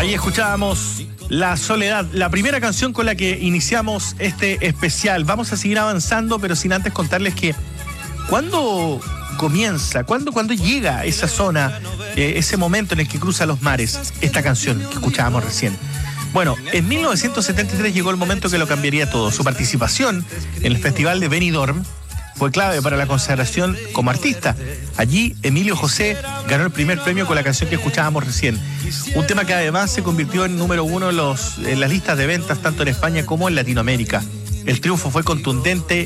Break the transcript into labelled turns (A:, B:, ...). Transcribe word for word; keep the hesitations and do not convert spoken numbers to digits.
A: Ahí escuchábamos La Soledad, la primera canción con la que iniciamos este especial. Vamos a seguir avanzando, pero sin antes contarles que ¿cuándo comienza? ¿Cuándo, cuándo llega esa zona, eh, ese momento en el que cruza los mares, esta canción que escuchábamos recién? Bueno, en mil novecientos setenta y tres llegó el momento que lo cambiaría todo. Su participación en el Festival de Benidorm fue clave para la consagración como artista. Allí, Emilio José ganó el primer premio con la canción que escuchábamos recién. Un tema que además se convirtió en número uno en, los, en las listas de ventas tanto en España como en Latinoamérica. El triunfo fue contundente